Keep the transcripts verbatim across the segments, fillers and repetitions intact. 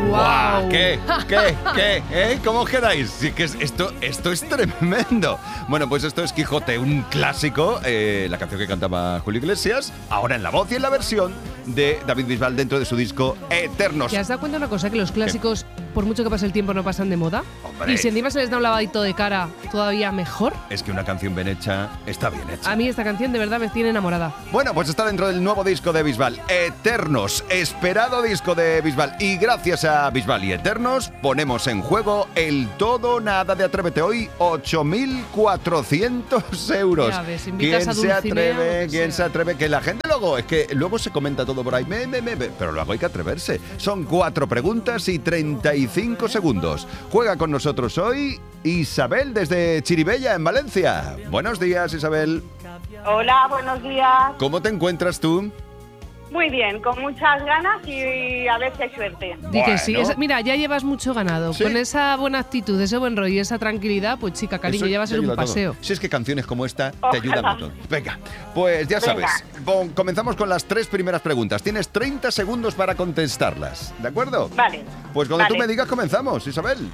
¡Guau! ¿Qué? ¿Qué? ¿Qué? ¿Eh? ¿Cómo os quedáis? Sí, que es, esto, esto es tremendo. Bueno, pues esto es Quijote, un clásico, eh, la canción que cantaba Julio Iglesias, ahora en la voz y en la versión de David Bisbal dentro de su disco Eternos. ¿Te has dado cuenta de una cosa? Que los clásicos, ¿qué? Por mucho que pase el tiempo, no pasan de moda. ¡Hombre! Y si encima se les da un lavadito de cara, todavía mejor. Es que una canción bien hecha está bien hecha. A mí esta canción de verdad me tiene enamorada. Bueno, pues está dentro del nuevo disco de Bisbal, Eternos, esperado disco de Bisbal. Y gracias a Bisbal y Eternos ponemos en juego el todo o nada de Atrévete Hoy, ocho mil cuatrocientos euros. Ya ves, invitas ¿Quién a se Dulcinea, atreve? ¿Quién sea. se atreve? Que la gente luego, es que luego se comenta todo por ahí, me, me, me, me, pero luego hay que atreverse. Son cuatro preguntas y treinta y cinco segundos. Juega con nosotros hoy Isabel desde Chiribella, en Valencia. Buenos días, Isabel. Hola, buenos días. ¿Cómo te encuentras tú? Muy bien, con muchas ganas y a ver si hay suerte. Di que sí. Bueno. Es- mira, ya llevas mucho ganado. Sí. Con esa buena actitud, ese buen rollo y esa tranquilidad, pues chica, cariño, Eso ya va a te ser un ayuda todo. paseo. Si es que canciones como esta te Ojalá. ayudan mucho. Venga, pues ya Venga. sabes. Bon, comenzamos con las tres primeras preguntas. Tienes treinta segundos para contestarlas, ¿de acuerdo? Vale. Pues cuando vale. tú me digas comenzamos, Isabel.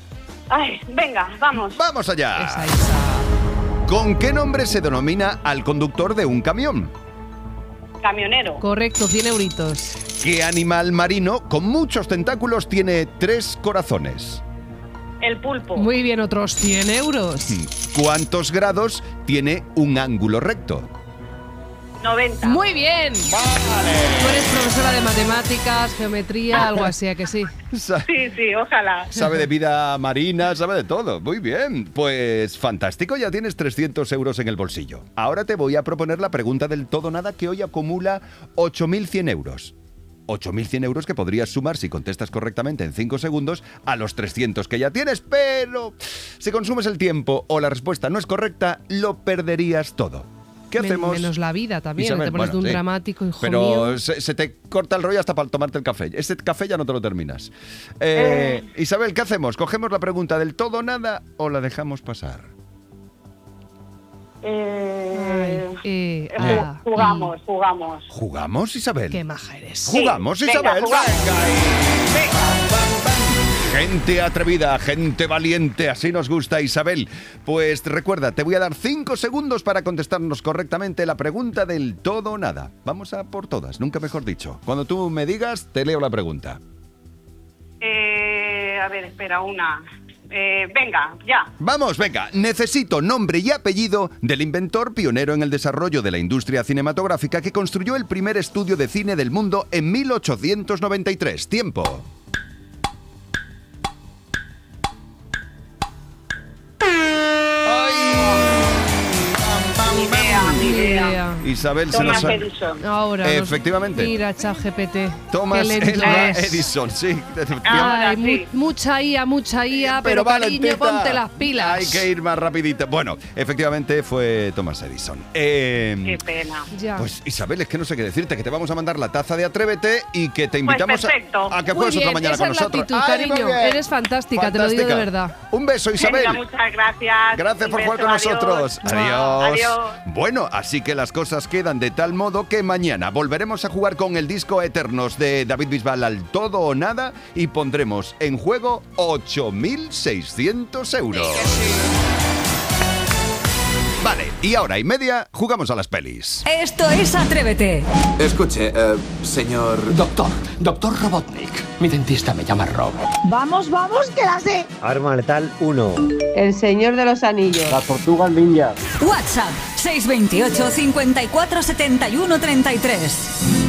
Ay, venga, vamos. ¡Vamos allá! Esa, esa. ¿Con qué nombre se denomina al conductor de un camión? Camionero. Correcto, cien euritos. ¿Qué animal marino con muchos tentáculos tiene tres corazones? El pulpo. Muy bien, otros cien euros. ¿Cuántos grados tiene un ángulo recto? noventa. Muy bien. Tú eres profesora de matemáticas, geometría, algo así, ¿a que sí? Sa- Sí, sí, ojalá. Sabe de vida marina, sabe de todo. Muy bien. Pues fantástico, ya tienes trescientos euros en el bolsillo. Ahora te voy a proponer la pregunta del todo nada que hoy acumula ocho mil cien euros. ocho mil cien euros que podrías sumar si contestas correctamente en cinco segundos a los trescientos que ya tienes, pero si consumes el tiempo o la respuesta no es correcta, lo perderías todo. ¿Qué Men- hacemos? Menos la vida también, Isabel, te pones bueno, de un sí. dramático, hijo Pero mío. se, se te corta el rollo hasta para tomarte el café. Ese café ya no te lo terminas. Eh, Isabel, ¿qué hacemos? ¿Cogemos la pregunta del todo o nada o la dejamos pasar? Eh, Ay, eh, ju- ah, jugamos, jugamos. ¿Jugamos, Isabel? Qué maja eres. ¿Jugamos, venga, Isabel? jugamos. Venga ahí. Bam, bam. Gente atrevida, gente valiente, así nos gusta, Isabel. Pues recuerda, te voy a dar cinco segundos para contestarnos correctamente la pregunta del todo o nada. Vamos a por todas, nunca mejor dicho. Cuando tú me digas, te leo la pregunta. Eh, a ver, espera, una. Eh, venga, ya. Vamos, venga, necesito nombre y apellido del inventor pionero en el desarrollo de la industria cinematográfica que construyó el primer estudio de cine del mundo en mil ochocientos noventa y tres. Tiempo. Ni idea, ni Ni idea. idea. Isabel se Thomas nos ha... Edison. Ahora. nos- Efectivamente. Mira, ChatGPT. Thomas Qué lento Alva es. Edison, sí. efectivamente. Ahora Ay, sí. mu- mucha I A, mucha I A, pero, cariño, valentita, ponte las pilas. Hay que ir más rapidito. Bueno, efectivamente fue Thomas Edison. Eh, Qué pena. Ya. Pues Isabel, es que no sé qué decirte, que te vamos a mandar la taza de Atrévete y que te invitamos a, perfecto. a que Muy juegues otra bien, mañana esa con es la nosotros. actitud, Ay, muy cariño. bien. Eres fantástica, te lo digo de Fantástica. verdad. Un beso, Isabel. Venga, muchas gracias. Gracias Un por jugar beso, con adiós. nosotros. Adiós. Adiós. Bueno, así que las cosas quedan de tal modo que mañana volveremos a jugar con el disco Eternos de David Bisbal al todo o nada y pondremos en juego ocho mil seiscientos euros. Vale, y ahora y media jugamos a las pelis. Esto es Atrévete. Escuche, eh, señor... Doctor, doctor Robotnik. Mi dentista me llama Rob. Vamos, vamos, que la sé. Arma letal uno. El Señor de los Anillos. Las tortugas ninja. WhatsApp seis dos ocho, cincuenta y cuatro, setenta y uno, treinta y tres.